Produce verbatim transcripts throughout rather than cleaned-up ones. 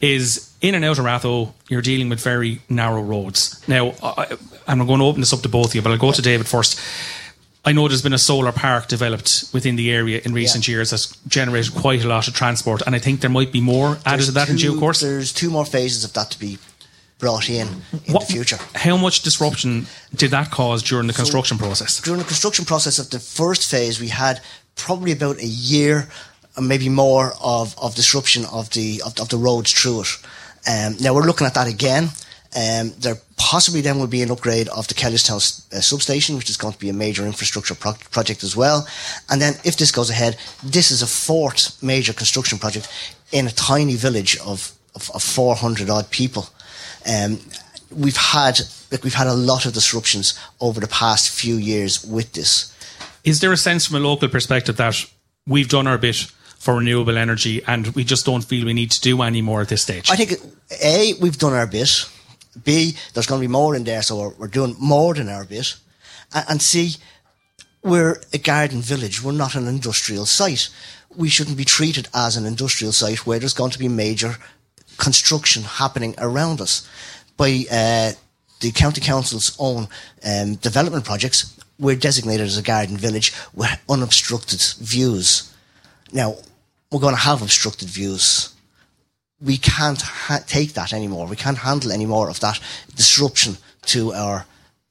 is in and out of Ratho, you're dealing with very narrow roads. Now, I, I'm going to open this up to both of you, but I'll go to David first. I know there's been a solar park developed within the area in recent yeah. years that's generated quite a lot of transport, and I think there might be more added there's to that two, in due course. There's two more phases of that to be brought in in what, the future. How much disruption did that cause during the so construction process? During the construction process of the first phase, we had probably about a year, or maybe more, of, of disruption of the of, of the roads through it. Um, now we're looking at that again. Um, there possibly then will be an upgrade of the Kellystown uh, substation, which is going to be a major infrastructure pro- project as well. And then if this goes ahead, this is a fourth major construction project in a tiny village of, of, of four hundred odd people. Um, we've had like, we've had a lot of disruptions over the past few years with this. Is there a sense from a local perspective that we've done our bit for renewable energy and we just don't feel we need to do any more at this stage? I think, A, we've done our bit. B, there's going to be more in there, so we're, we're doing more than our bit. And, and C, we're a garden village. We're not an industrial site. We shouldn't be treated as an industrial site where there's going to be major construction happening around us. By uh, the County Council's own um, development projects, we're designated as a garden village with unobstructed views. Now, we're going to have obstructed views. We can't ha- take that anymore. We can't handle any more of that disruption to our,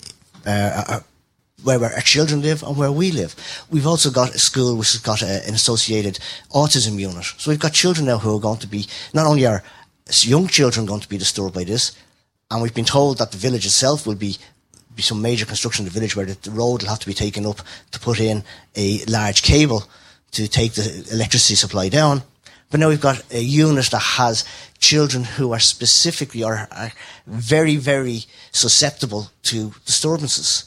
uh, our where our children live and where we live. We've also got a school which has got a, an associated autism unit. So we've got children now who are going to be, not only are young children going to be disturbed by this, and we've been told that the village itself will be, be some major construction in the village where the, the road will have to be taken up to put in a large cable to take the electricity supply down. But now we've got a unit that has children who are specifically or are very, very susceptible to disturbances.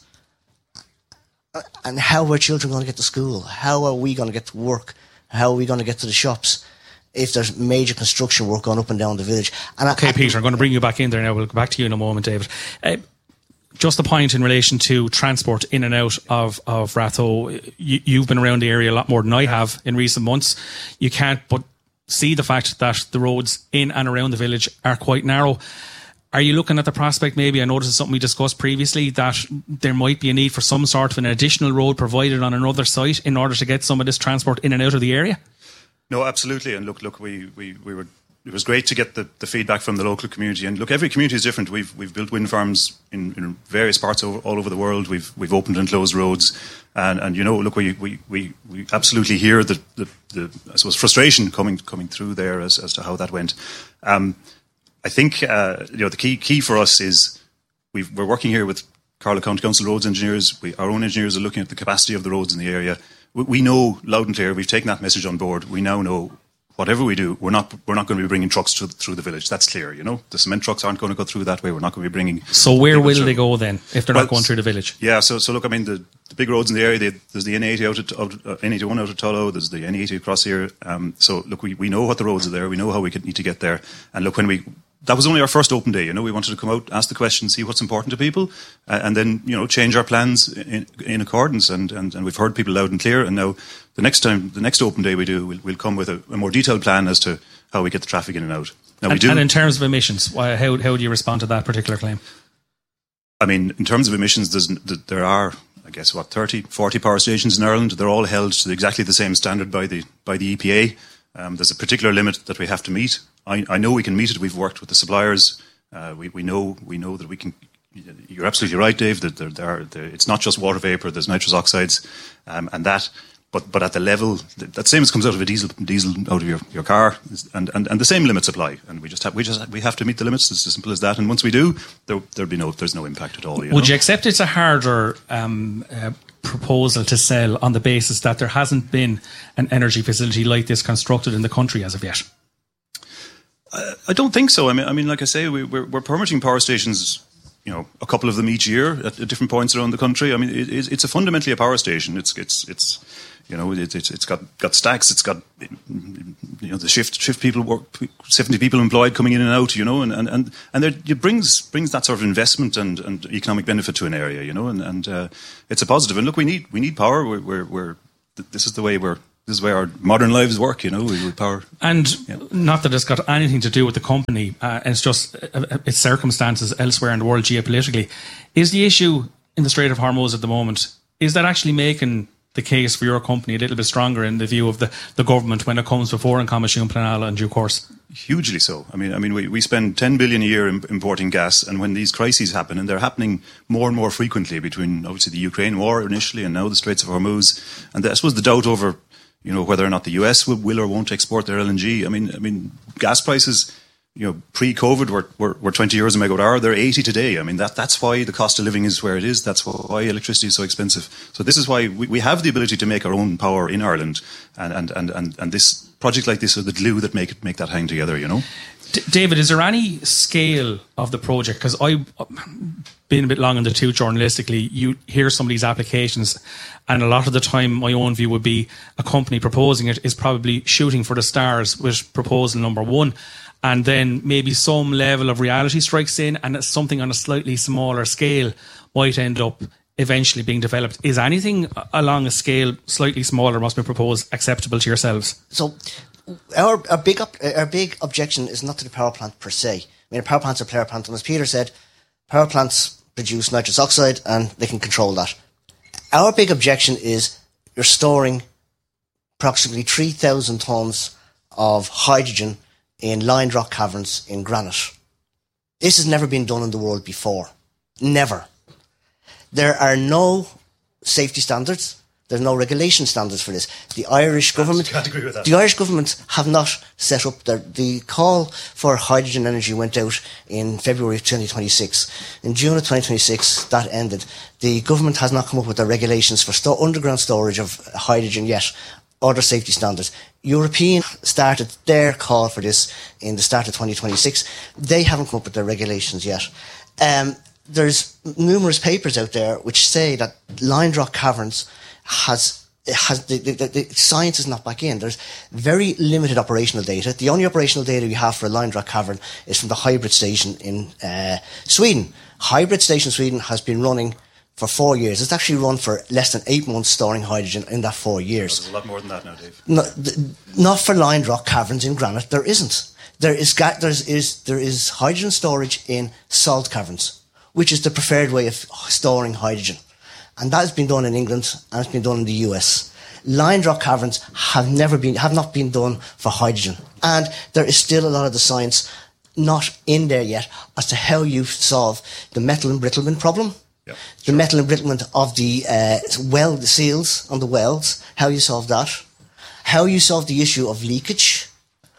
And how are children going to get to school? How are we going to get to work? How are we going to get to the shops if there's major construction work going up and down the village? And okay, I, Peter, I'm going to bring you back in there now. We'll go back to you in a moment, David. Uh, just a point in relation to transport in and out of, of Ratho. You, you've been around the area a lot more than I have in recent months. You can't but see the fact that the roads in and around the village are quite narrow. Are you looking at the prospect, maybe, I know this is something we discussed previously, that there might be a need for some sort of an additional road provided on another site in order to get some of this transport in and out of the area? No, absolutely. And look, look, we, we, we were, it was great to get the, the feedback from the local community. And look, every community is different. We've we've built wind farms in, in various parts over, all over the world. We've we've opened and closed roads. And, and you know, look, we, we, we, we absolutely hear the, the, the, I suppose, frustration coming coming through there as, as to how that went. Um, I think, uh, you know, the key key for us is we've, we're working here with Carlow County Council roads engineers. We, our own engineers are looking at the capacity of the roads in the area. We, we know loud and clear, we've taken that message on board. We now know whatever we do, we're not we're not going to be bringing trucks to, through the village. That's clear, you know. The cement trucks aren't going to go through that way. We're not going to be bringing... So where will through. they go then, if they're well, not going through the village? Yeah, so so look, I mean, the, the big roads in the area, they, there's the N eighty out at out, uh, N eighty-one out at Tullow, there's the N eighty across here. Um, so look, we, we know what the roads are there. We know how we could need to get there. And look, when we... That was only our first open day, you know. We wanted to come out, ask the question, see what's important to people, uh, and then, you know, change our plans in, in accordance. And, and, and we've heard people loud and clear. And now the next time, the next open day we do, we'll, we'll come with a, a more detailed plan as to how we get the traffic in and out. Now, and, we do, and in terms of emissions, why, how, how do you respond to that particular claim? I mean, in terms of emissions, there's, there are, I guess, what, thirty, forty power stations in Ireland. They're all held to exactly the same standard by the by the E P A. Um, there's a particular limit that we have to meet. I, I know we can meet it. We've worked with the suppliers. Uh, we, we know we know that we can. You're absolutely right, Dave. That there, there are, there, it's not just water vapor. There's nitrous oxides, um, and that. But but at the level that same as comes out of a diesel diesel out of your, your car, and, and, and the same limits apply. And we just have we just we have to meet the limits. It's as simple as that. And once we do, there there'll be no there's no impact at all. You Would know? you accept it's a harder um, uh, proposal to sell on the basis that there hasn't been an energy facility like this constructed in the country as of yet? I, I don't think so. I mean, I mean, like I say, we, we're, we're permitting power stations, you know, a couple of them each year at, at different points around the country. I mean, it, it's a fundamentally a power station. It's it's it's you know, it, it's it's got got stacks. It's got, you know, the shift shift people work, seventy people employed coming in and out. You know, and and and, and there, it brings brings that sort of investment and, and economic benefit to an area. You know, and and uh, it's a positive. And look, we need we need power. We're we're, we're this is the way we're this is where our modern lives work, you know, with power. And yeah. not that it's got anything to do with the company, uh, it's just uh, its circumstances elsewhere in the world geopolitically. Is the issue in the Strait of Hormuz at the moment, is that actually making the case for your company a little bit stronger in the view of the, the government when it comes before in Commission Planala in due course? Hugely so. I mean, I mean, we, we spend ten billion a year importing gas, and when these crises happen, and they're happening more and more frequently between obviously the Ukraine war initially and now the Straits of Hormuz, and I suppose the doubt over, you know, whether or not the U S will, will or won't export their L N G. I mean, I mean, gas prices, you know, pre-COVID were, were, were twenty euros a megawatt hour. They're eighty today. I mean, that that's why the cost of living is where it is. That's why electricity is so expensive. So this is why we, we have the ability to make our own power in Ireland, and and, and, and, and this project like this are the glue that make it make that hang together, you know. D- David, is there any scale of the project? Because I've been a bit long in the tooth journalistically. You hear some of these applications, and a lot of the time my own view would be a company proposing it is probably shooting for the stars with proposal number one. And then maybe some level of reality strikes in, and something on a slightly smaller scale might end up eventually being developed. Is anything along a scale slightly smaller must be proposed acceptable to yourselves? So our, our big up, our big objection is not to the power plant per se. I mean, a power plant's a power plant, and as Peter said, power plants produce nitrous oxide and they can control that. Our big objection is you're storing approximately three thousand tonnes of hydrogen in lined rock caverns in granite. This has never been done in the world before. Never. There are no safety standards. There's no regulation standards for this. The Irish government, can't agree with that. The Irish government have not set up their, the call for hydrogen energy went out in February of twenty twenty-six. In June of twenty twenty-six, that ended. The government has not come up with their regulations for sto- underground storage of hydrogen yet. Other safety standards. European started their call for this in the start of twenty twenty-six. They haven't come up with their regulations yet. Um, there's numerous papers out there which say that lined rock caverns has has the, the, the, the science is not back in. There's very limited operational data. The only operational data we have for a lined rock cavern is from the Hybrid station in uh, Sweden. Hybrid station Sweden has been running for four years. It's actually run for less than eight months storing hydrogen in that four years. There's a lot more than that now, Dave. No, th- not for lined rock caverns in granite. There isn't. There is, ga- there's, is, there is hydrogen storage in salt caverns, which is the preferred way of storing hydrogen. And that has been done in England and it's been done in the U S. Lined rock caverns have never been, have not been done for hydrogen. And there is still a lot of the science not in there yet as to how you solve the metal embrittlement problem. Yeah, the sure. metal embrittlement of the uh, well, the seals on the welds, how you solve that, how you solve the issue of leakage.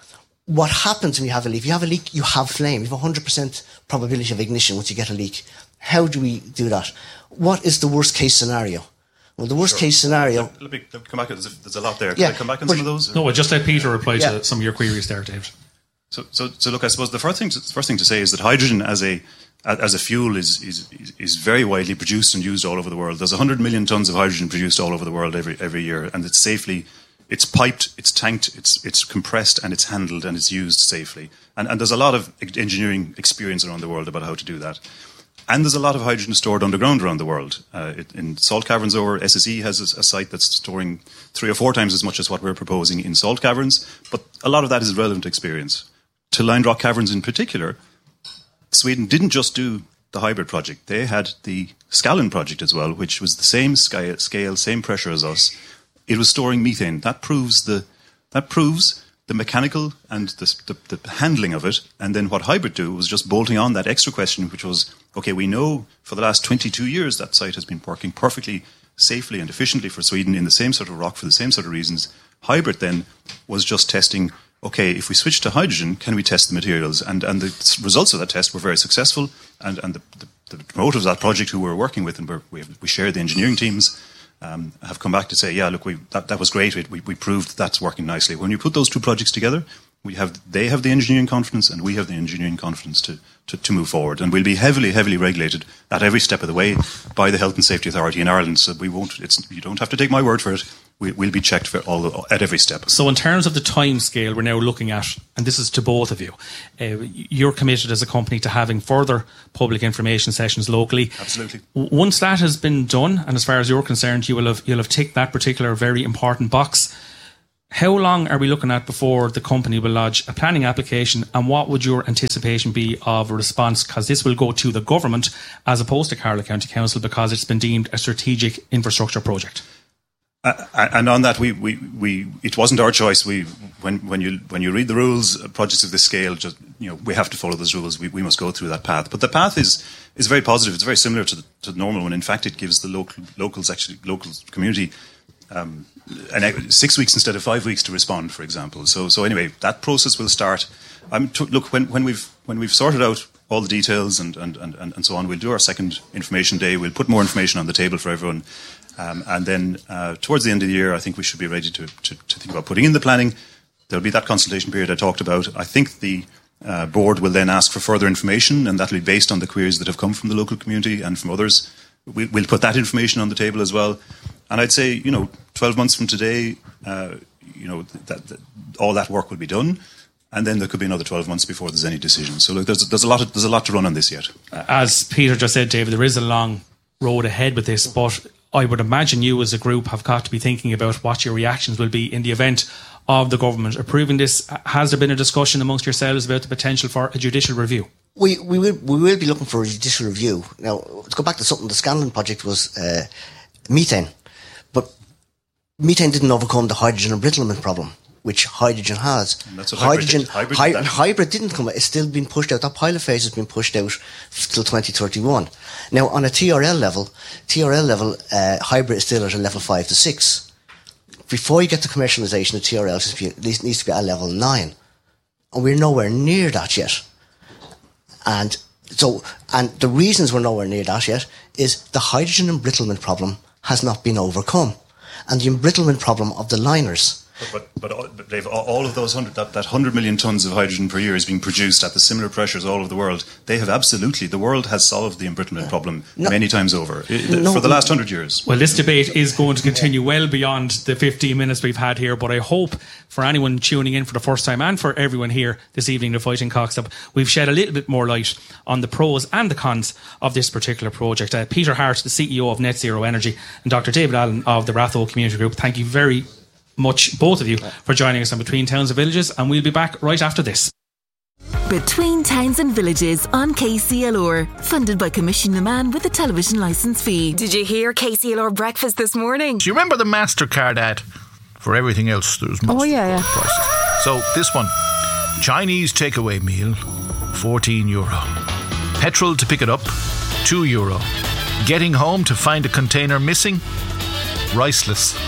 What happens when you have a leak? If you have a leak, you have flame. You have a one hundred percent probability of ignition once you get a leak. How do we do that? What is the worst case scenario? Well, the worst Sure. case scenario... Let me come back. There's a, there's a lot there. Can Yeah, I come back on but- some of those? No, I just let Peter reply Yeah. to some of your queries there, David. So, so, so look, I suppose the first thing, to, first thing to say is that hydrogen as a as a fuel is, is is very widely produced and used all over the world. There's one hundred million tons of hydrogen produced all over the world every every year, and it's safely, it's piped, it's tanked, it's it's compressed, and it's handled, and it's used safely. And and there's a lot of engineering experience around the world about how to do that. And there's a lot of hydrogen stored underground around the world. Uh, it, in salt caverns over, S S E has a, a site that's storing three or four times as much as what we're proposing in salt caverns, but a lot of that is relevant experience. To lined rock caverns in particular, Sweden didn't just do the hybrid project. They had the Skallern project as well, which was the same scale, scale same pressure as us. It was storing methane. That proves the that proves the mechanical and the, the, the handling of it. And then what hybrid do was just bolting on that extra question, which was, okay, we know for the last twenty-two years that site has been working perfectly safely and efficiently for Sweden in the same sort of rock for the same sort of reasons. Hybrid then was just testing, okay, if we switch to hydrogen, can we test the materials? And and the results of that test were very successful. And and the, the, the promoters of that project who we're working with, and we're, we have, we share the engineering teams, um, have come back to say, yeah, look, we that, that was great. We, we proved that's working nicely. When you put those two projects together, we have they have the engineering confidence and we have the engineering confidence to, to, to move forward. And we'll be heavily, heavily regulated at every step of the way by the Health and Safety Authority in Ireland. So we won't. It's you don't have to take my word for it. We, we'll be checked for all at every step. So in terms of the time scale we're now looking at, and this is to both of you, uh, you're committed as a company to having further public information sessions locally. Absolutely. W- Once that has been done, and as far as you're concerned, you will have you'll have ticked that particular very important box. How long are we looking at before the company will lodge a planning application, and what would your anticipation be of a response? Because this will go to the government as opposed to Carlow County Council, because it's been deemed a strategic infrastructure project. Uh, and on that, we, we, we it wasn't our choice. We when when you when you read the rules, projects of this scale, just you know, we have to follow those rules. We, we must go through that path. But the path is is very positive. It's very similar to the, to the normal one. In fact, it gives the local locals actually local community. Um, and six weeks instead of five weeks to respond, for example. So, so anyway, that process will start. Um, to, look, when, when we've when we've sorted out all the details and, and, and, and so on, we'll do our second information day. We'll put more information on the table for everyone, um, and then uh, towards the end of the year, I think we should be ready to, to to think about putting in the planning. There'll be that consultation period I talked about. I think the uh, board will then ask for further information, and that'll be based on the queries that have come from the local community and from others. We, we'll put that information on the table as well. And I'd say, you know, twelve months from today, uh, you know, that, that all that work will be done, and then there could be another twelve months before there's any decision. So, look, there's there's a lot of, there's a lot to run on this yet. As Peter just said, David, there is a long road ahead with this, but I would imagine you as a group have got to be thinking about what your reactions will be in the event of the government approving this. Has there been a discussion amongst yourselves about the potential for a judicial review? We we will we will be looking for a judicial review. Now, to go back to something, the Scanlon project was uh, methane. But methane didn't overcome the hydrogen embrittlement problem, which hydrogen has. And that's what hydrogen hybrid, hybrid, hybrid, hy- hybrid didn't come. It's still been pushed out. That pilot phase has been pushed out till twenty thirty-one. Now, on a T R L level, T R L level, uh, hybrid is still at a level five to six. Before you get to commercialisation of T R L, it needs to be at level nine, and we're nowhere near that yet. And so, and the reasons we're nowhere near that yet is the hydrogen embrittlement problem has not been overcome, and the embrittlement problem of the liners. But, but, but, but Dave, all of those hundred, that, that hundred million tons of hydrogen per year is being produced at the similar pressures all over the world. They have absolutely, the world has solved the embrittlement problem no, many times over no, for the last hundred years. Well, this debate is going to continue well beyond the fifteen minutes we've had here, but I hope for anyone tuning in for the first time and for everyone here this evening to Fighting Cocks Up, we've shed a little bit more light on the pros and the cons of this particular project. Uh, Peter Hart, the C E O of Net Zero Energy, and Doctor David Allen of the Ratho Community Group, thank you very much, both of you, for joining us on Between Towns and Villages, and we'll be back right after this. Between Towns and Villages on K C L R, funded by Commission the Man with a television licence fee. Did you hear K C L R breakfast this morning? Do you remember the MasterCard ad? For everything else, there's MasterCard oh, yeah, yeah. prices. So this one, Chinese takeaway meal, fourteen euro. Petrol to pick it up, two euro. Getting home to find a container missing, riceless.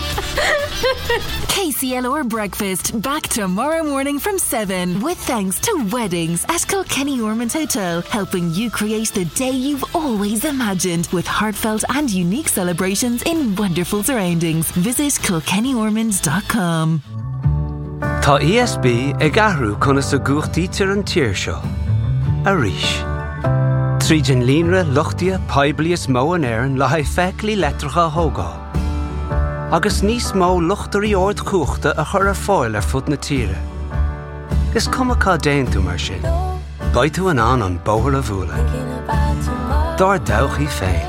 K C L R Breakfast, back tomorrow morning from seven, with thanks to Weddings at Kilkenny Ormond Hotel, helping you create the day you've always imagined, with heartfelt and unique celebrations in wonderful surroundings. Visit kilkenny ormonds dot com. Tá E S B ag ahrú chuna sa gúchtaítear an tír seo. A rís. Tríd an línre luchtia paiblias mó an éireann le haid feicealí letracha hógá. Agus níos mó luchtarí ord cúchta a chur ar fáil ar fud na tíre. Is cuma cá déantú mar sin. Baitú an an an bóthar a bhúla. Dar dawchaí féin.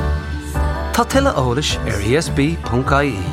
Tá tuilleadh eolais ar E S B dot I E.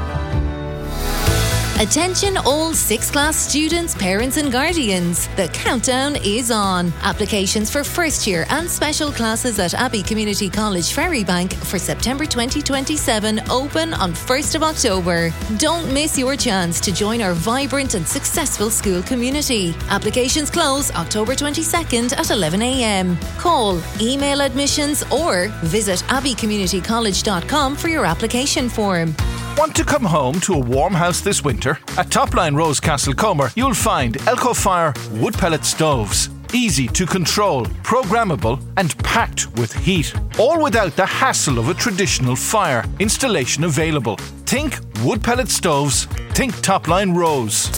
Attention all sixth class students, parents and guardians. The countdown is on. Applications for first year and special classes at Abbey Community College Ferrybank for September twenty twenty-seven open on first of October. Don't miss your chance to join our vibrant and successful school community. Applications close October twenty-second at eleven a m. Call, email admissions or visit abbey community college dot com for your application form. Want to come home to a warm house this winter? At Topline Rose Castle Comer, you'll find Elcofire wood pellet stoves. Easy to control, programmable and packed with heat. All without the hassle of a traditional fire. Installation available. Think wood pellet stoves. Think Topline Rose.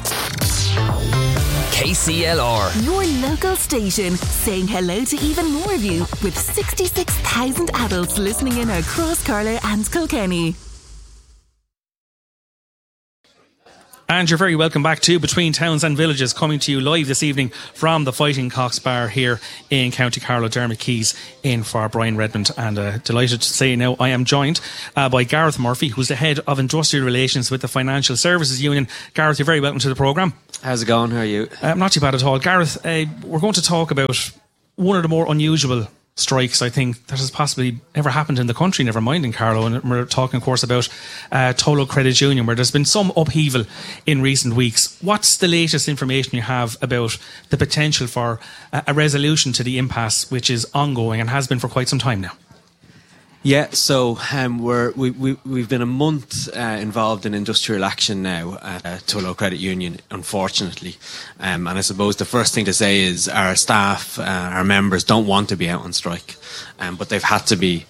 K C L R. Your local station, saying hello to even more of you, with sixty-six thousand adults listening in across Carlow and Kilkenny. And you're very welcome back to Between Towns and Villages, coming to you live this evening from the Fighting Cocks Bar here in County Carlow, Dermot Keys in for Brian Redmond. And uh, delighted to say now I am joined uh, by Gareth Murphy, who's the Head of Industrial Relations with the Financial Services Union. Gareth, you're very welcome to the programme. How's it going? How are you? Uh, not too bad at all. Gareth, uh, we're going to talk about one of the more unusual strikes, I think, that has possibly ever happened in the country, never mind in Carlow. And we're talking, of course, about uh, Tolo Credit Union, where there's been some upheaval in recent weeks. What's the latest information you have about the potential for a, a resolution to the impasse, which is ongoing and has been for quite some time now? Yeah, so um, we're, we, we, we've been a month uh, involved in industrial action now at uh, Tolo Credit Union, unfortunately. Um, and I suppose the first thing to say is our staff, uh, our members don't want to be out on strike, um, but they've had to be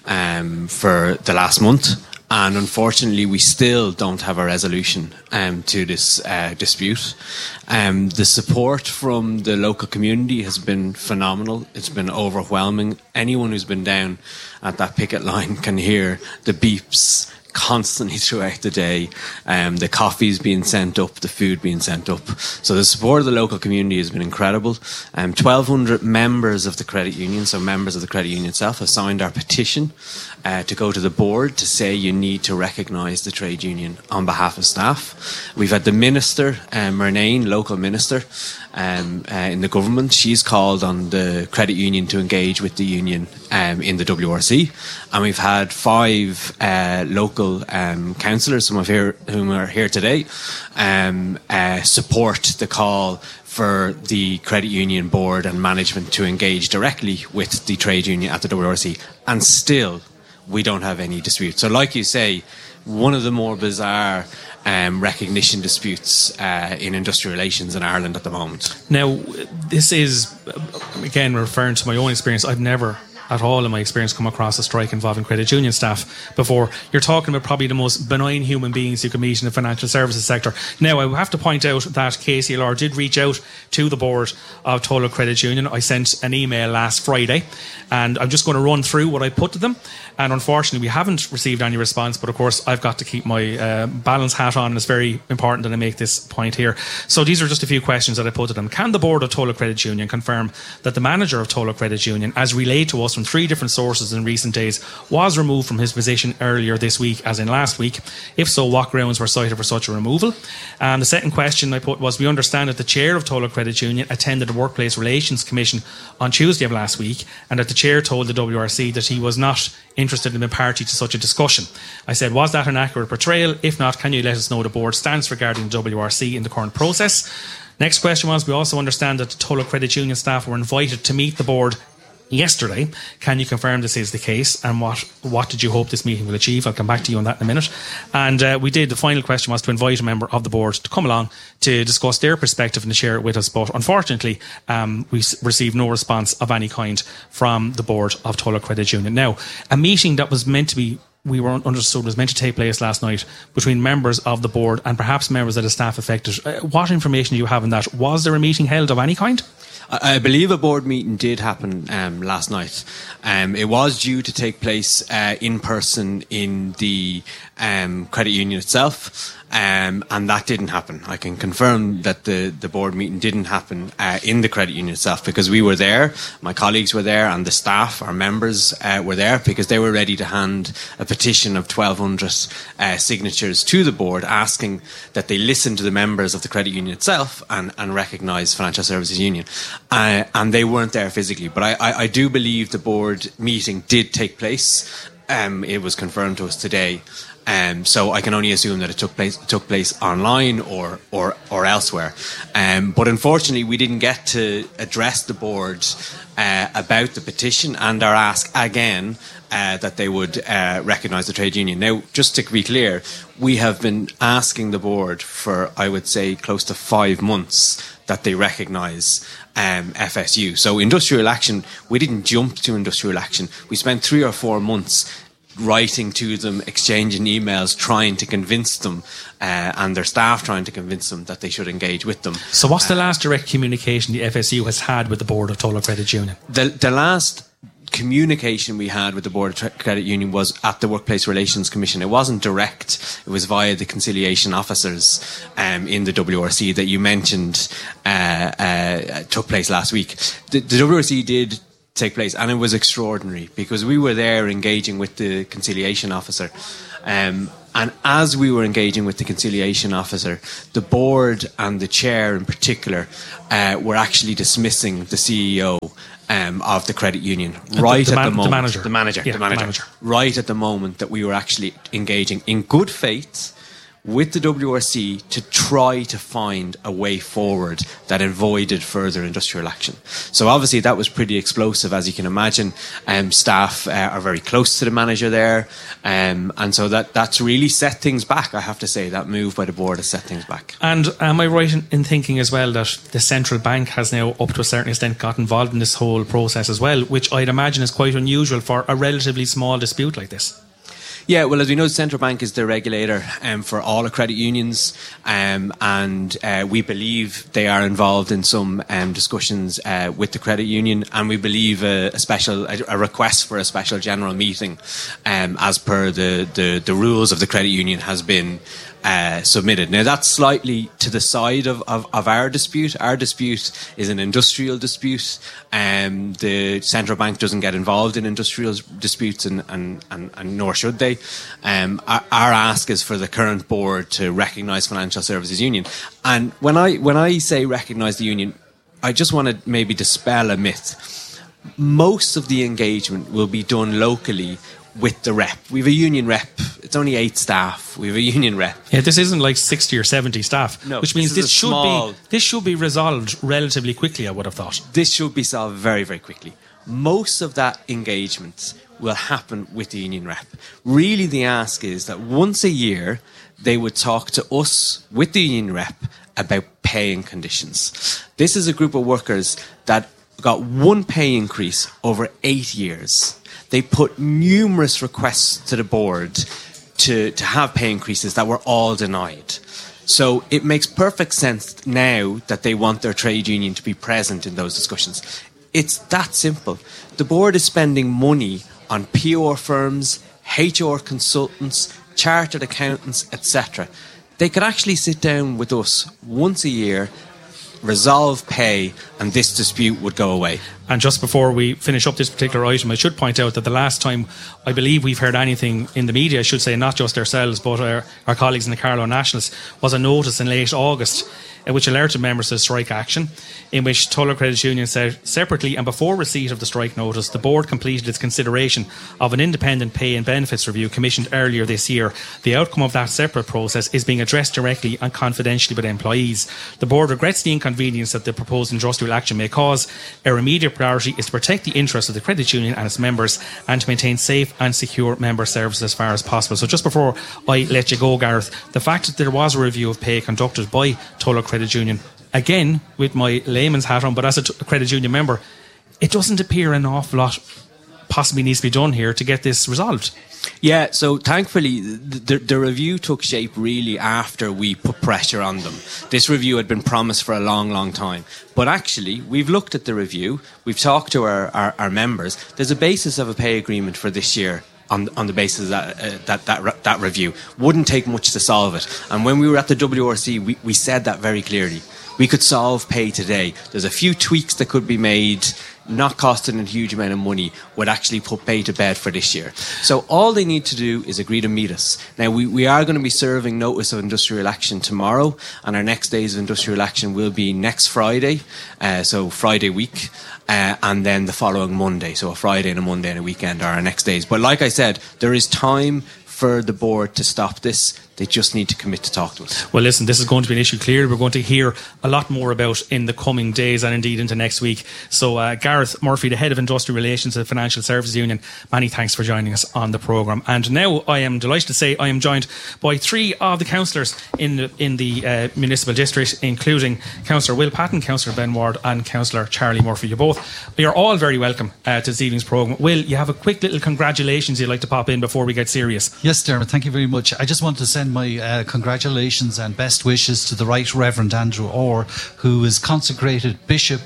um, for the last month. And unfortunately, we still don't have a resolution um, to this uh, dispute. Um, the support from the local community has been phenomenal. It's been overwhelming. Anyone who's been down at that picket line can hear the beeps constantly throughout the day. Um, the coffee's being sent up, the food being sent up. So the support of the local community has been incredible. Um, twelve hundred members of the credit union, so members of the credit union itself, have signed our petition uh, to go to the board to say you need to recognise the trade union on behalf of staff. We've had the minister, um, Murnane, local minister, um, uh, in the government. She's called on the credit union to engage with the union um, in the W R C. And we've had five uh, local Um, councillors, some of here, whom are here today, um, uh, support the call for the credit union board and management to engage directly with the trade union at the W R C. And still, we don't have any dispute. So, like you say, one of the more bizarre um, recognition disputes uh, in industrial relations in Ireland at the moment. Now, this is, again, referring to my own experience. I've never at all in my experience come across a strike involving credit union staff before. You're talking about probably the most benign human beings you can meet in the financial services sector. Now, I have to point out that K C L R did reach out to the board of Tolo Credit Union. I sent an email last Friday, and I'm just going to run through what I put to them. And unfortunately, we haven't received any response, but of course, I've got to keep my uh, balance hat on, and it's very important that I make this point here. So these are just a few questions that I put to them. Can the board of Tolo Credit Union confirm that the manager of Tolo Credit Union, as relayed to us from three different sources in recent days, was removed from his position earlier this week, as in last week? If so, what grounds were cited for such a removal? And the second question I put was, we understand that the chair of Tolo Credit Union attended the Workplace Relations Commission on Tuesday of last week, and that the chair told the W R C that he was not interested in being party to such a discussion. I said, was that an accurate portrayal? If not, can you let us know the board's stance regarding the W R C in the current process? Next question was, we also understand that the Tolo Credit Union staff were invited to meet the board yesterday. Can you confirm this is the case, and what what did you hope this meeting will achieve? I'll come back to you on that in a minute. And uh, we did, the final question was to invite a member of the board to come along to discuss their perspective and to share it with us, but unfortunately um, we received no response of any kind from the board of Tolo Credit Union. Now, a meeting that was meant to be we were understood was meant to take place last night between members of the board and perhaps members of the staff affected. Uh, what information do you have on that? Was there a meeting held of any kind? I believe a board meeting did happen um, last night. Um, it was due to take place uh, in person in the um, credit union itself, um, and that didn't happen. I can confirm that the, the board meeting didn't happen uh, in the credit union itself, because we were there, my colleagues were there, and the staff, our members, uh, were there because they were ready to hand a petition of twelve hundred uh, signatures to the board asking that they listen to the members of the credit union itself and, and recognise Financial Services Union. Uh, and they weren't there physically, but I, I, I do believe the board meeting did take place. Um, it was confirmed to us today, um, so I can only assume that it took place took place online or or, or elsewhere. Um, but unfortunately, we didn't get to address the board uh, about the petition and our ask again uh, that they would uh, recognise the trade union. Now, just to be clear, we have been asking the board for, I would say, close to five months that they recognise um, F S U. So industrial action, we didn't jump to industrial action. We spent three or four months writing to them, exchanging emails, trying to convince them uh, and their staff trying to convince them that they should engage with them. So what's the last direct communication the F S U has had with the board of Tolo Credit Union? The, the last communication we had with the Board of Credit Union was at the Workplace Relations Commission. It wasn't direct. It was via the conciliation officers um, in the W R C that you mentioned uh, uh, took place last week. The, the W R C did take place, and it was extraordinary because we were there engaging with the conciliation officer. Um, and as we were engaging with the conciliation officer, the board and the chair in particular uh, were actually dismissing the C E O um, of the credit union right the, the at man, the moment. The manager. The manager, yeah, the manager. The manager. Right at the moment that we were actually engaging in good faith with the W R C to try to find a way forward that avoided further industrial action. So obviously that was pretty explosive, as you can imagine. Um, staff uh, are very close to the manager there, um, and so that that's really set things back. I have to say that move by the board has set things back. And am I right in, in thinking as well that the central bank has now, up to a certain extent, got involved in this whole process as well, which I'd imagine is quite unusual for a relatively small dispute like this? Yeah, well, as we know, the central bank is the regulator um, for all the credit unions, um, and uh, we believe they are involved in some um, discussions uh, with the credit union, and we believe a, a special a, a request for a special general meeting, um, as per the, the the rules of the credit union, has been Uh, submitted. Now that's slightly to the side of, of, of our dispute. Our dispute is an industrial dispute. Um, the central bank doesn't get involved in industrial disputes, and, and, and, and nor should they. Um, our, our ask is for the current board to recognise Financial Services Union. And when I when I say recognise the union, I just want to maybe dispel a myth. Most of the engagement will be done locally with the rep. We have a union rep. It's only eight staff. We have a union rep. Yeah, this isn't like sixty or seventy staff, no, which means this, this should small, be this should be resolved relatively quickly, I would have thought. This should be solved very, very quickly. Most of that engagement will happen with the union rep. Really, the ask is that once a year they would talk to us with the union rep about pay and conditions. This is a group of workers that got one pay increase over eight years. They put numerous requests to the board to, to have pay increases that were all denied. So it makes perfect sense now that they want their trade union to be present in those discussions. It's that simple. The board is spending money on P R firms, H R consultants, chartered accountants, et cetera. They could actually sit down with us once a year, resolve pay, and this dispute would go away. And just before we finish up this particular item, I should point out that the last time I believe we've heard anything in the media, I should say not just ourselves but our, our colleagues in the Carlow Nationals, was a notice in late August uh, which alerted members to strike action, in which Tullow Credit Union said separately and before receipt of the strike notice, the board completed its consideration of an independent pay and benefits review commissioned earlier this year. The outcome of that separate process is being addressed directly and confidentially by employees. The board regrets the inconvenience that the proposed industrial action may cause. Our immediate priority is to protect the interests of the credit union and its members and to maintain safe and secure member services as far as possible. So just before I let you go, Gareth, the fact that there was a review of pay conducted by Tullow Credit Union, again with my layman's hat on, but as a t- credit union member, it doesn't appear an awful lot possibly needs to be done here to get this resolved. Yeah, so thankfully the, the review took shape really after we put pressure on them. This review had been promised for a long, long time. But actually, we've looked at the review, we've talked to our, our, our members. There's a basis of a pay agreement for this year on, on the basis of that, uh, that, that, that review. Wouldn't take much to solve it. And when we were at the W R C, we, we said that very clearly. We could solve pay today. There's a few tweaks that could be made, not costing a huge amount of money, would actually put pay to bed for this year. So all they need to do is agree to meet us. Now, we, we are going to be serving notice of industrial action tomorrow, and our next days of industrial action will be next Friday, uh, so Friday week, uh, and then the following Monday. So a Friday and a Monday and a weekend are our next days. But like I said, there is time for the board to stop this. They just need to commit to talk to us. Well, listen, this is going to be an issue clearly we're going to hear a lot more about in the coming days and indeed into next week. So uh, Gareth Murphy, the Head of Industrial Relations at the Financial Services Union, many thanks for joining us on the programme. And now I am delighted to say I am joined by three of the councillors in the, in the uh, municipal district, including Councillor Will Patton, Councillor Ben Ward and Councillor Charlie Murphy. You both, you're all very welcome uh, to this evening's programme. Will, you have a quick little congratulations you'd like to pop in before we get serious? Yes, Dermot, thank you very much. I just want to send my uh, congratulations and best wishes to the Right Reverend Andrew Orr, who is consecrated Bishop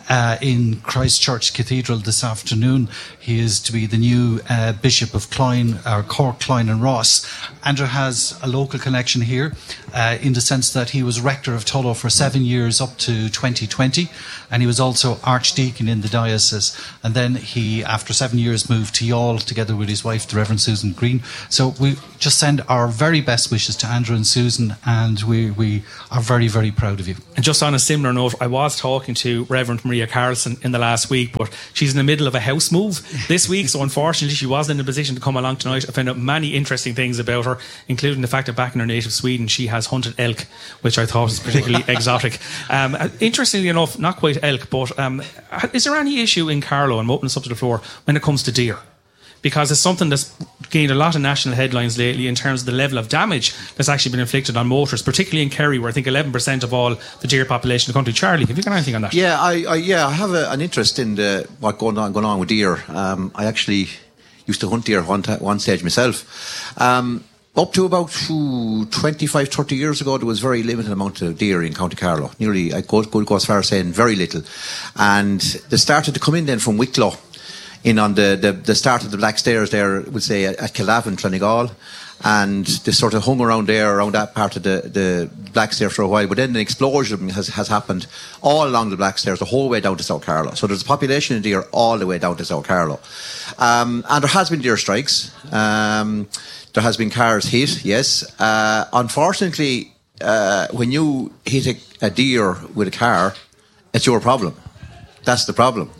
uh, in Christchurch Cathedral this afternoon. He is to be the new uh, Bishop of Clyne, or Cork, Clyne and Ross. Andrew has a local connection here uh, in the sense that he was rector of Tullow for seven years up to twenty twenty, and he was also archdeacon in the diocese. And then he, after seven years, moved to Youghal together with his wife, the Reverend Susan Green. So we just send our very best wishes to Andrew and Susan, and we, we are very, very proud of you. And just on a similar note, I was talking to Reverend Maria Carlson in the last week, but she's in the middle of a house move this week, so unfortunately she wasn't in a position to come along tonight. I found out many interesting things about her, including the fact that back in her native Sweden she has hunted elk, which I thought was particularly exotic. Um, interestingly enough, not quite elk, but um, is there any issue in Carlow, and I'm opening this up to the floor, when it comes to deer? Because it's something that's gained a lot of national headlines lately in terms of the level of damage that's actually been inflicted on motorists, particularly in Kerry, where I think eleven percent of all the deer population in the country. Charlie, have you got anything on that? Yeah, I, I yeah, I have a, an interest in the, what going on going on with deer. Um, I actually used to hunt deer one, t- one stage myself. Um, up to about ooh, twenty-five, thirty years ago, there was very limited amount of deer in County Carlow. Nearly, I could go as far as saying very little. And they started to come in then from Wicklow, in on the, the, the start of the Black Stairs there, we'll say, at, at Calavin, Clonegall, and they sort of hung around there, around that part of the, the Black Stairs for a while, but then an explosion has, has happened all along the Black Stairs, the whole way down to South Carlow. So there's a population of deer all the way down to South Carlow. Um, and there has been deer strikes. Um, there has been cars hit, yes. Uh, unfortunately, uh, when you hit a, a deer with a car, it's your problem. That's the problem.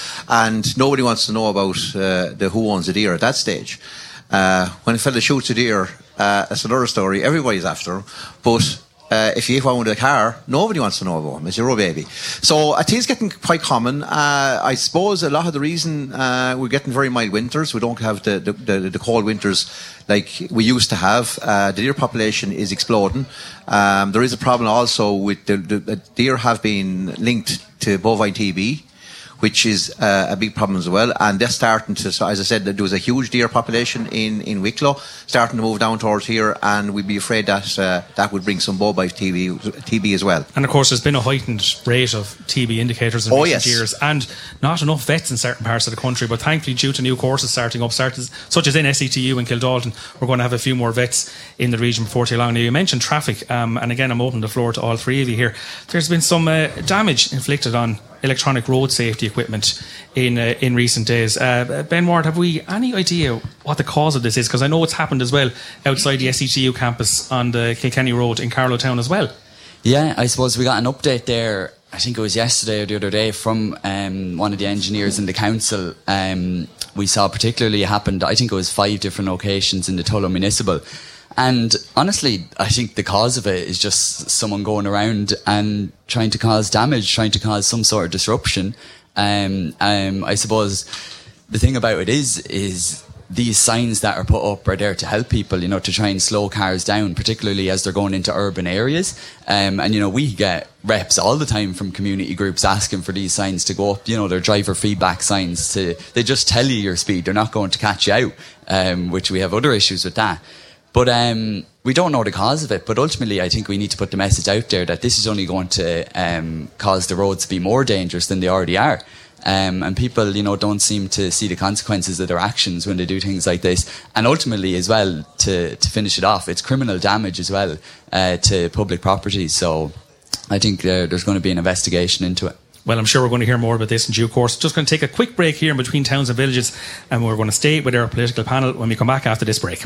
And nobody wants to know about uh, the who owns the deer at that stage. Uh, when a fella shoots a deer, uh, it's another story. Everybody's after him. But uh, if you hit one with a car, nobody wants to know about him. It's your own baby. So I think it's getting quite common. Uh, I suppose a lot of the reason uh, we're getting very mild winters, we don't have the, the, the, the cold winters like we used to have. Uh, the deer population is exploding. Um, there is a problem also with the, the, the deer have been linked to bovine T B, which is uh, a big problem as well. And they're starting to, so as I said, there was a huge deer population in, in Wicklow, starting to move down towards here, and we'd be afraid that uh, that would bring some bovine T B, T B as well. And of course, there's been a heightened rate of T B indicators in oh, recent yes. years, and not enough vets in certain parts of the country, but thankfully, due to new courses starting up, started, such as in S C T U in Kildalton, we're going to have a few more vets in the region before too long. Now, you mentioned traffic, um, and again, I'm opening the floor to all three of you here. There's been some uh, damage inflicted on electronic road safety equipment in uh, in recent days. Uh, Ben Ward, have we any idea what the cause of this is? Because I know it's happened as well outside the S C T U campus on the Kilkenny Road in Carlow Town as well. Yeah, I suppose we got an update there, I think it was yesterday or the other day, from um, one of the engineers in the council. Um, we saw particularly it happened, I think it was five different locations in the Tullow Municipal. And honestly, I think the cause of it is just someone going around and trying to cause damage, trying to cause some sort of disruption. Um, um, I suppose the thing about it is, is these signs that are put up are there to help people, you know, to try and slow cars down, particularly as they're going into urban areas. Um, and, you know, we get reps all the time from community groups asking for these signs to go up, you know, their driver feedback signs to, they just tell you your speed. They're not going to catch you out, um, which we have other issues with that. But um, we don't know the cause of it. But ultimately, I think we need to put the message out there that this is only going to um, cause the roads to be more dangerous than they already are. Um, and people, you know, don't seem to see the consequences of their actions when they do things like this. And ultimately, as well, to, to finish it off, it's criminal damage as well uh, to public property. So I think there, there's going to be an investigation into it. Well, I'm sure we're going to hear more about this in due course. Just going to take a quick break here in between towns and villages, and we're going to stay with our political panel when we come back after this break.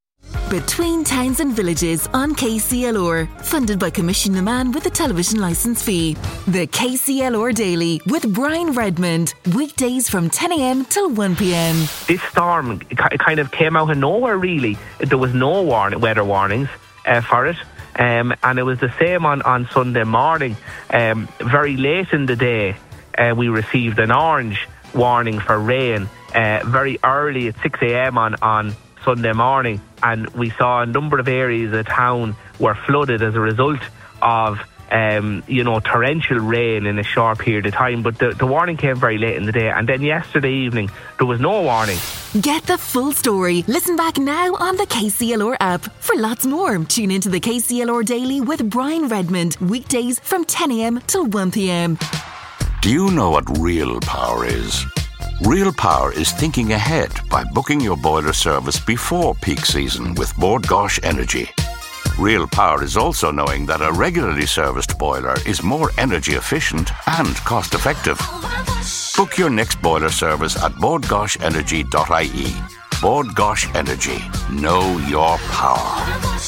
Between Towns and Villages on K C L R, funded by Commission the Man with a television licence fee. The K C L R Daily with Brian Redmond, weekdays from ten a.m. till one p.m. This storm it kind of came out of nowhere, really. There was no warning, weather warnings uh, for it. Um, and it was the same on, on Sunday morning. Um, very late in the day, uh, we received an orange warning for rain. Uh, very early at six a.m. on, on Sunday morning, and we saw a number of areas of town were flooded as a result of um, you know, torrential rain in a short period of time. But the, the warning came very late in the day, and then yesterday evening there was no warning. Get the full story. Listen back now on the K C L R app. For lots more, tune into the K C L R Daily with Brian Redmond, weekdays from ten a.m. till one p.m. Do you know what real power is? Real power is thinking ahead by booking your boiler service before peak season with Bord Gáis Energy. Real power is also knowing that a regularly serviced boiler is more energy efficient and cost effective. Book your next boiler service at bord gáis energy dot I E. Bord Gáis Energy. Know your power.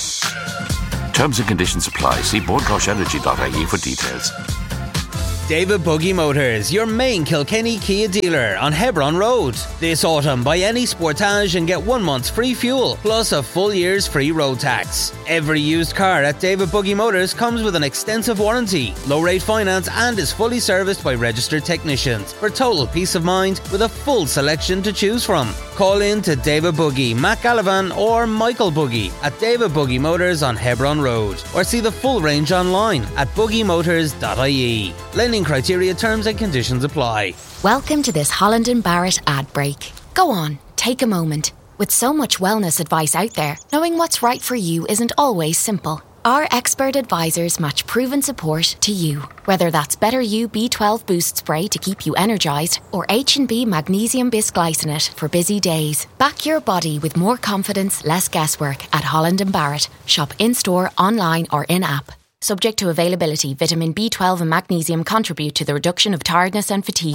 Terms and conditions apply. See bord gáis energy dot I E for details. David Buggy Motors, your main Kilkenny Kia dealer on Hebron Road. This autumn, buy any Sportage and get one month's free fuel, plus a full year's free road tax. Every used car at David Buggy Motors comes with an extensive warranty, low-rate finance, and is fully serviced by registered technicians for total peace of mind with a full selection to choose from. Call in to David Buggy, Matt Gallivan or Michael Buggy at David Buggy Motors on Hebron Road, or see the full range online at buggy motors dot I E. Lending criteria, terms and conditions apply. Welcome to this Holland and Barrett ad break. Go on, take a moment. With so much wellness advice out there, knowing what's right for you isn't always simple. Our expert advisors match proven support to you. Whether that's Better You B twelve Boost Spray to keep you energised or H and B Magnesium Bisglycinate for busy days. Back your body with more confidence, less guesswork at Holland and Barrett. Shop in-store, online or in-app. Subject to availability, vitamin B twelve and magnesium contribute to the reduction of tiredness and fatigue.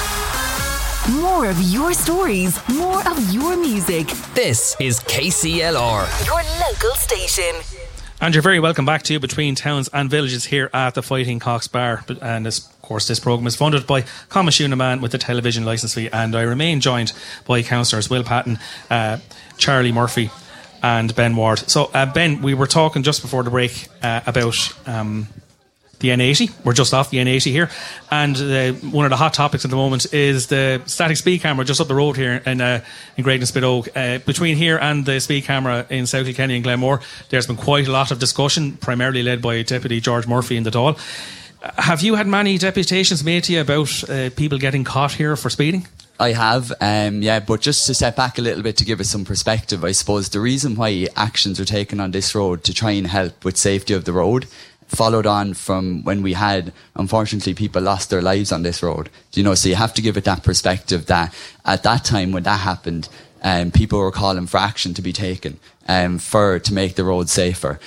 More of your stories, more of your music. This is K C L R, your local station. And you're very welcome back to Between Towns and Villages here at the Fighting Cocks Bar. And this, of course, this programme is funded by Coimisiún na Meán with the television licence fee. And I remain joined by councillors Will Patton, uh, Charlie Murphy and Ben Ward. So, uh, Ben, we were talking just before the break uh, about um, the N eighty. We're just off the N eighty here. And uh, one of the hot topics at the moment is the static speed camera just up the road here in, uh, in Greydon Spit Oak. Uh, between here and the speed camera in South Kilkenny and Glenmore, there's been quite a lot of discussion, primarily led by Deputy George Murphy in the Dáil. Uh, have you had many deputations made to you about uh, people getting caught here for speeding? I have, um, yeah, but just to step back a little bit to give us some perspective, I suppose the reason why actions are taken on this road to try and help with safety of the road followed on from when we had, unfortunately, people lost their lives on this road. You know, so you have to give it that perspective that at that time when that happened, um, people were calling for action to be taken um, for to make the road safer.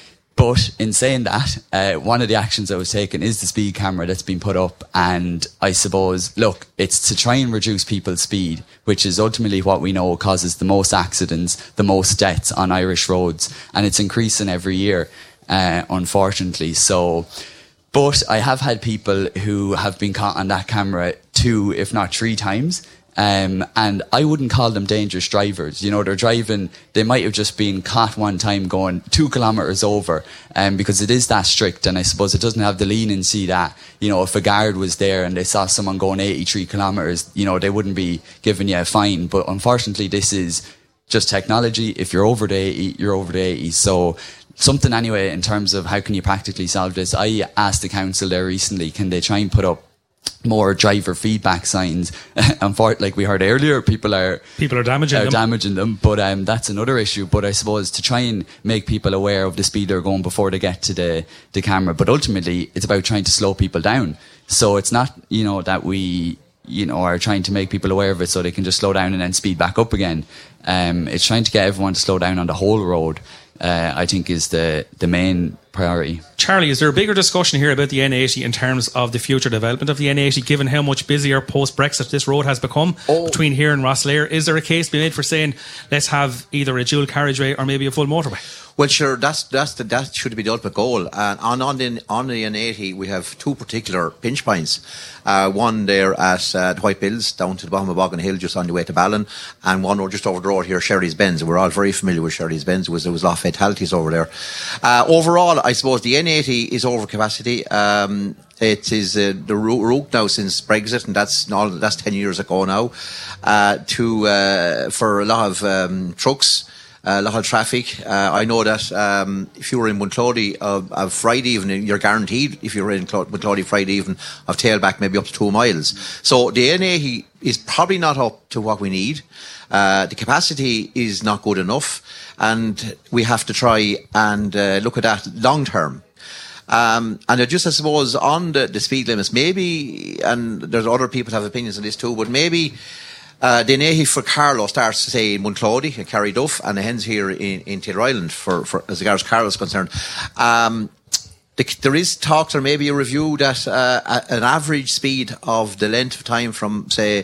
But in saying that, uh, one of the actions that was taken is the speed camera that's been put up. And I suppose, look, it's to try and reduce people's speed, which is ultimately what we know causes the most accidents, the most deaths on Irish roads. And it's increasing every year. Uh, unfortunately. So, but I have had people who have been caught on that camera two, if not three times. Um, and I wouldn't call them dangerous drivers. You know, they're driving, they might have just been caught one time going two kilometres over, um, because it is that strict. And I suppose it doesn't have the leniency that, you know, if a guard was there and they saw someone going eighty-three kilometres, you know, they wouldn't be giving you a fine. But unfortunately, this is just technology. If you're over the eighty, you're over the eighty. So, something anyway in terms of how can you practically solve this. I asked the council there recently, can they try and put up more driver feedback signs? And for, like we heard earlier, people are people are damaging are them. damaging them. But um, that's another issue. But I suppose to try and make people aware of the speed they're going before they get to the the camera. But ultimately, it's about trying to slow people down. So it's not, you know, that we, you know, are trying to make people aware of it so they can just slow down and then speed back up again. Um, it's trying to get everyone to slow down on the whole road. Uh, I think is the the main priority. Charlie, is there a bigger discussion here about the N eighty in terms of the future development of the N eighty, given how much busier post-Brexit this road has become oh. between here and Rosslare? Is there a case to be made for saying let's have either a dual carriageway or maybe a full motorway? Well, sure, that's that's the, that should be the ultimate goal. And on on the on the N eighty, we have two particular pinch points. Uh, one there at uh, the White Bills, down to the bottom of Boggin Hill, just on the way to Ballin, and one just over the road here, Sherry's Bends. We're all very familiar with Sherry's Bends. There was, there was a lot of fatalities over there. Uh, overall, I suppose the N eighty is over capacity. Um, It is uh, the route now since Brexit, and that's all, that's ten years ago now. Uh, to uh, for a lot of um, trucks. A lot of traffic. Uh, I know that um, if you were in Bunclody of, of Friday evening, you're guaranteed, if you're in Bunclody Friday evening, of tailback maybe up to two miles. So the N eighty is probably not up to what we need. Uh, the capacity is not good enough, and we have to try and uh, look at that long term. Um, and I just, I suppose, on the, the speed limits, maybe, and there's other people have opinions on this too, but maybe uh, the Nahi for Carlow starts to say in Monclody, and Carryduff, and it ends here in, in Taylor Island, for, for, as far as Carlow is concerned. Um, the, there is talks, or maybe a review, that uh, a, an average speed of the length of time from, say,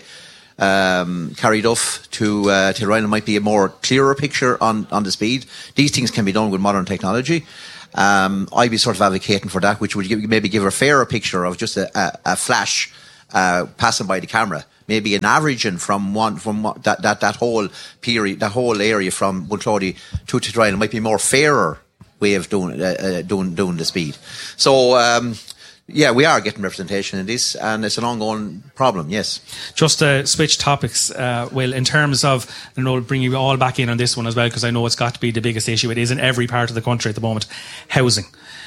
um, Carryduff to uh, Taylor Island might be a more clearer picture on, on the speed. These things can be done with modern technology. Um, I'd be sort of advocating for that, which would give, maybe give a fairer picture of just a, a, a flash uh, passing by the camera. Maybe an averaging from one from one, that, that that whole period, that whole area from Monclody to Taylor Island might be more fairer way of doing uh, uh, doing doing the speed. So. Um, Yeah, we are getting representation in this, and it's an ongoing problem, yes. Just to switch topics, uh, Will, in terms of, and I'll bring you all back in on this one as well, because I know it's got to be the biggest issue. It is in every part of the country at the moment, housing.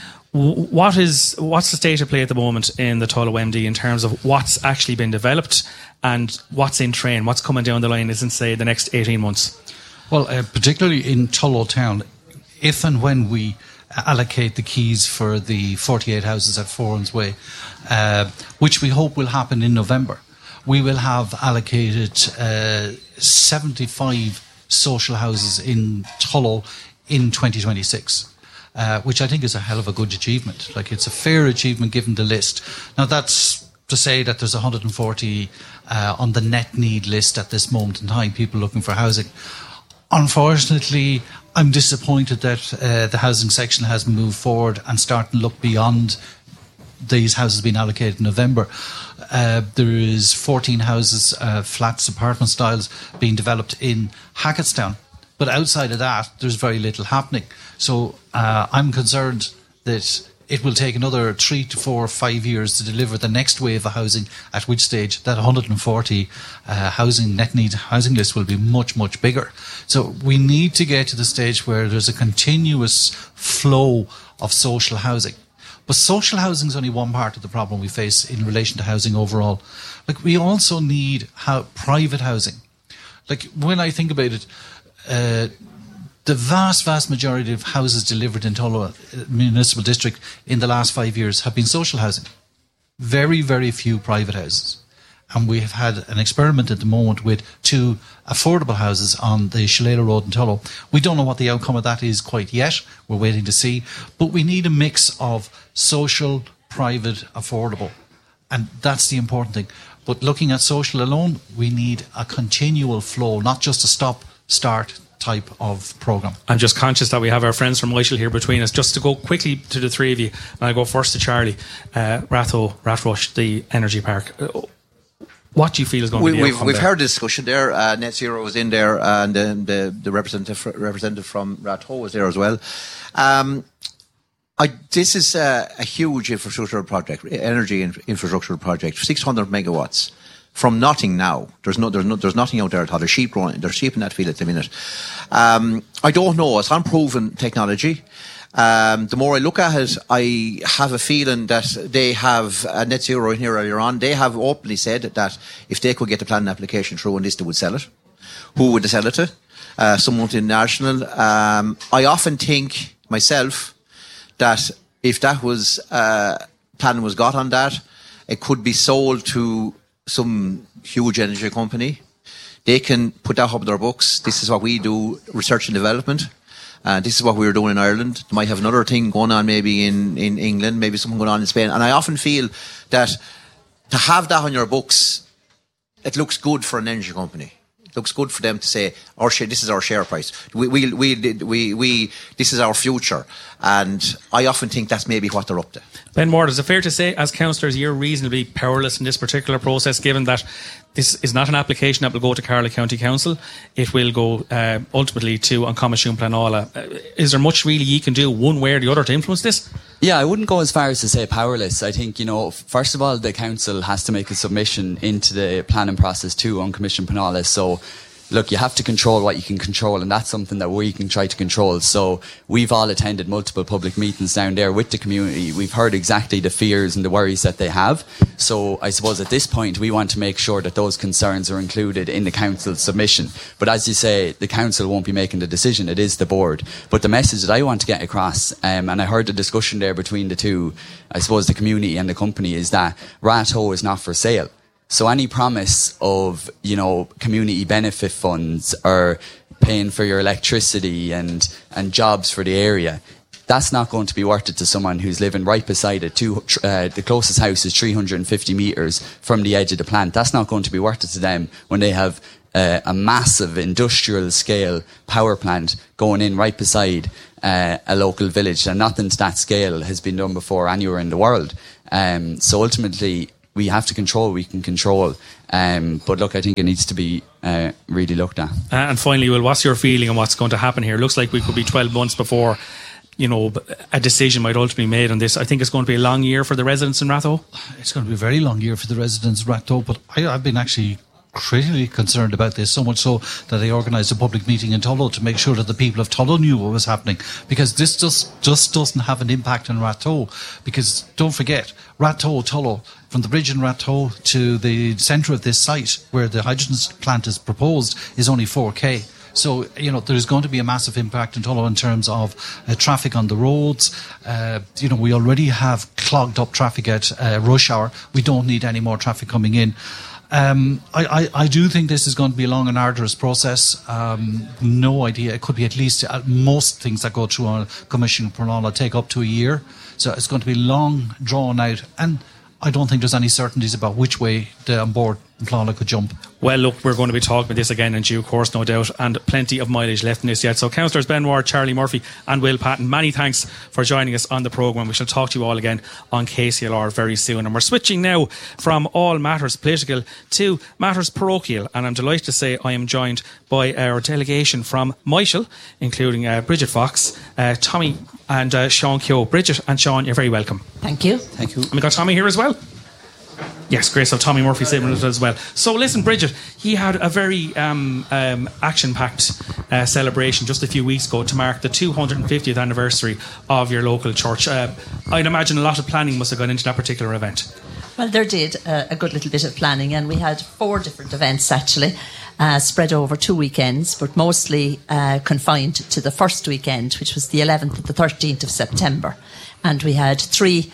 What is, what's the state of play at the moment in the Tulla M D in terms of what's actually been developed and what's in train, what's coming down the line is in, say, the next eighteen months? Well, uh, particularly in Tullow Town, if and when we allocate the keys for the forty-eight houses at Foran's Way, uh, which we hope will happen in November. We will have allocated uh, seventy-five social houses in Tullow in twenty twenty-six, uh, which I think is a hell of a good achievement. Like, it's a fair achievement given the list. Now, that's to say that there's one hundred forty uh, on the net need list at this moment in time, people looking for housing. Unfortunately, I'm disappointed that uh, the housing section has moved forward and starting to look beyond these houses being allocated in November. Uh, there is fourteen houses, uh, flats, apartment styles being developed in Hackettstown. But outside of that, there's very little happening. So uh, I'm concerned that it will take another three to four or five years to deliver the next wave of housing, at which stage that one hundred forty uh, housing net need housing list will be much, much bigger. So we need to get to the stage where there's a continuous flow of social housing. But social housing is only one part of the problem we face in relation to housing overall. Like, we also need how, private housing. Like, when I think about it, uh, the vast, vast majority of houses delivered in Tullow Municipal District in the last five years have been social housing. Very, very few private houses. And we have had an experiment at the moment with two affordable houses on the Shalala Road in Tullow. We don't know what the outcome of that is quite yet. We're waiting to see. But we need a mix of social, private, affordable. And that's the important thing. But looking at social alone, we need a continual flow, not just a stop-start type of programme. I'm just conscious that we have our friends from Michael here between us. Just to go quickly to the three of you, and I'll go first to Charlie. Uh, Ratho, Rathrush, the Energy Park. Uh, what do you feel is going we, to be the we've, outcome We've there? heard the discussion there. Uh, Net Zero was in there, and um, the, the representative representative from Ratho was there as well. Um, I, this is a, a huge infrastructural project, energy infrastructural project, six hundred megawatts. From nothing now. There's no, there's no, there's nothing out there at all. There's sheep growing, there's sheep in that field at the minute. Um, I don't know. It's unproven technology. Um, the more I look at it, I have a feeling that they have, uh, Net Zero in here earlier on, they have openly said that if they could get the planning application through and this, they would sell it. Who would they sell it to? Uh, some multinational. Um, I often think myself that if that was, uh, planning was got on that, it could be sold to some huge energy company. They can put that up in their books. This is what we do, research and development. Uh, this is what we were doing in Ireland. They might have another thing going on maybe in, in England, maybe something going on in Spain. And I often feel that to have that on your books, it looks good for an energy company. It looks good for them to say, "Our share, this is our share price. We, we, we, we, we, this is our future." And I often think that's maybe what they're up to. Ben Ward, is it fair to say, as councillors, you're reasonably powerless in this particular process, given that this is not an application that will go to Carlow County Council? It will go uh, ultimately to Ancomishoon Planola. Uh, is there much really you can do one way or the other to influence this? Yeah, I wouldn't go as far as to say powerless. I think, you know, first of all, the council has to make a submission into the planning process to Uncommissioned Planola. So look, you have to control what you can control, and that's something that we can try to control. So we've all attended multiple public meetings down there with the community. We've heard exactly the fears and the worries that they have. So I suppose at this point we want to make sure that those concerns are included in the council's submission. But as you say, the council won't be making the decision, it is the board. But the message that I want to get across, um, and I heard the discussion there between the two, I suppose the community and the company, is that Ratho is not for sale. So any promise of, you know, community benefit funds or paying for your electricity and, and jobs for the area, that's not going to be worth it to someone who's living right beside it. Two, uh, the closest house is three hundred fifty metres from the edge of the plant. That's not going to be worth it to them when they have uh, a massive industrial scale power plant going in right beside uh, a local village. And nothing to that scale has been done before anywhere in the world. Um, so ultimately, we have to control what we can control. Um, but look, I think it needs to be uh, really looked at. Uh, and finally, Will, what's your feeling on what's going to happen here? It looks like we could be twelve months before, you know, a decision might ultimately be made on this. I think it's going to be a long year for the residents in Ratho. It's going to be a very long year for the residents in Ratho, but I, I've been actually critically concerned about this, so much so that they organised a public meeting in Tullow to make sure that the people of Tullow knew what was happening, because this just, just doesn't have an impact on Ratho. Because don't forget, Ratho, Tullow, from the bridge in Ratho to the centre of this site where the hydrogen plant is proposed is only four K. So, you know, there's going to be a massive impact in Tullow in terms of uh, traffic on the roads. Uh, you know, we already have clogged up traffic at uh, rush hour. We don't need any more traffic coming in. Um, I, I, I do think this is going to be a long and arduous process. Um, no idea. It could be at least uh, most things that go through a commission for Prolala take up to a year. So it's going to be long, drawn out. And I don't think there's any certainties about which way the on board Prolala could jump. Well, look, we're going to be talking about this again in due course, no doubt, and plenty of mileage left in this yet. So, Councillors Ben Ward, Charlie Murphy and Will Patton, many thanks for joining us on the programme. We shall talk to you all again on K C L R very soon. And we're switching now from all matters political to matters parochial. And I'm delighted to say I am joined by our delegation from Michael, including uh, Bridget Fox, uh, Tommy and uh, Sean Keogh. Bridget and Sean, you're very welcome. Thank you. Thank you. And we got Tommy here as well. Yes, great. So Tommy Murphy sitting with us as well. So listen, Bridget, he had a very um, um, action-packed uh, celebration just a few weeks ago to mark the two hundred fiftieth anniversary of your local church. Uh, I'd imagine a lot of planning must have gone into that particular event. Well, there did uh, a good little bit of planning, and we had four different events actually, uh, spread over two weekends, but mostly uh, confined to the first weekend, which was the eleventh and the thirteenth of September. And we had three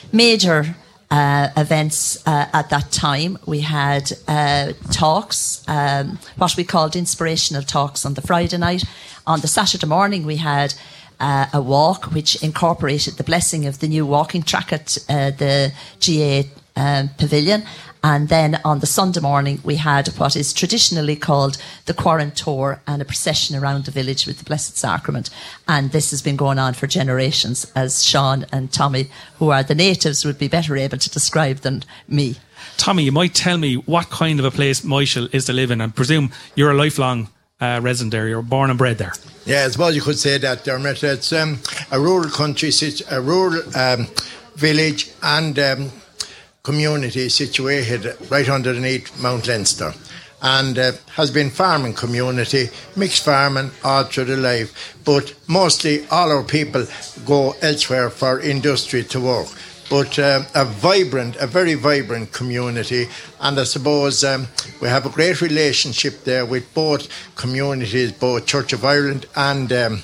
major Uh, events uh, at that time. We had uh, talks, um, what we called inspirational talks on the Friday night. On the Saturday morning we had uh, a walk which incorporated the blessing of the new walking track at uh, the G A um, Pavilion. And then on the Sunday morning we had what is traditionally called the Quarant Tour and a procession around the village with the Blessed Sacrament. And this has been going on for generations, as Sean and Tommy, who are the natives, would be better able to describe than me. Tommy, you might tell me what kind of a place Michael is to live in. I presume you're a lifelong uh, resident there. You're born and bred there. Yeah, I suppose you could say that, Dermot. It's um, a rural country, a rural um, village and um, community situated right underneath Mount Leinster, and uh, has been farming community, mixed farming all through the life, but mostly all our people go elsewhere for industry to work. But uh, a vibrant, a very vibrant community, and I suppose um, we have a great relationship there with both communities, both Church of Ireland and um,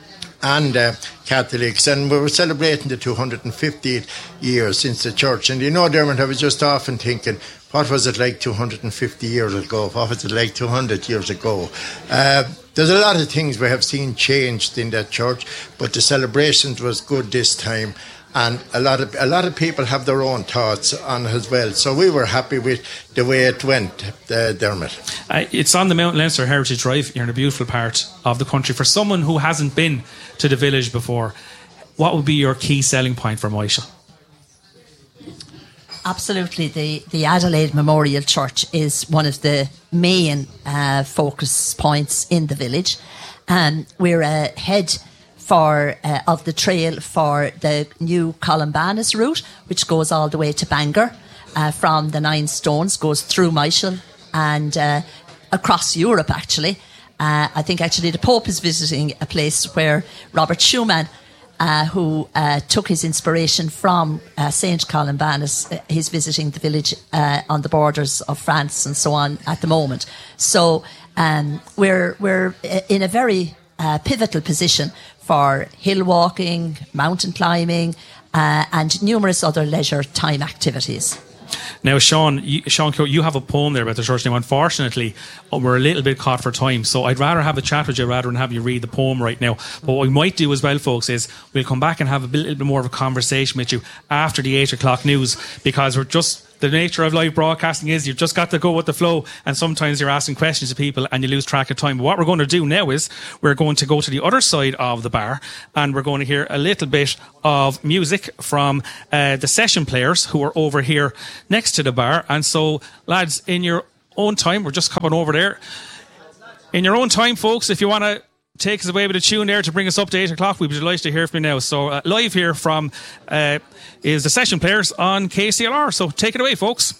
and uh, Catholics, and we were celebrating the two hundred fiftieth years since the church. And you know, Dermot, I was just often thinking, what was it like two hundred fifty years ago? What was it like two hundred years ago? Uh, there's a lot of things we have seen changed in that church, but the celebrations was good this time. And a lot of a lot of people have their own thoughts on it as well. So we were happy with the way it went, uh, Dermot. Uh, it's on the Mount Leinster Heritage Drive. You're in a beautiful part of the country. For someone who hasn't been to the village before, what would be your key selling point for Michael? Absolutely. The, the Adelaide Memorial Church is one of the main uh, focus points in the village. Um, we're ahead for uh, of the trail for the new Columbanus route, which goes all the way to Bangor, uh, from the Nine Stones, goes through Michael and uh, across Europe, actually. Uh, I think actually the Pope is visiting a place where Robert Schumann, uh, who uh, took his inspiration from uh, Saint Columbanus, uh, he's visiting the village uh, on the borders of France and so on at the moment. So um, we're we're in a very uh, pivotal position for hill walking, mountain climbing, uh, and numerous other leisure time activities. Now, Sean, you, Sean, you have a poem there about the church. Now, unfortunately, we're a little bit caught for time, so I'd rather have a chat with you rather than have you read the poem right now. But what we might do as well, folks, is we'll come back and have a bit, little bit more of a conversation with you after the eight o'clock news, because we're just... The nature of live broadcasting is you've just got to go with the flow, and sometimes you're asking questions to people and you lose track of time. But what we're going to do now is we're going to go to the other side of the bar and we're going to hear a little bit of music from uh, the session players who are over here next to the bar. And so, lads, in your own time, we're just coming over there. In your own time, folks, if you want to take us away with a tune there to bring us up to eight o'clock, we'd be delighted to hear from you now. So uh, live here from uh, is the session players on K C L R. So take it away, folks.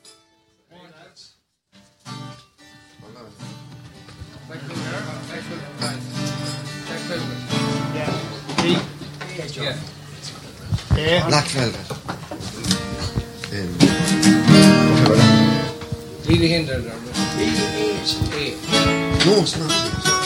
Yeah. Black velvet. Really hinder. No, it's not.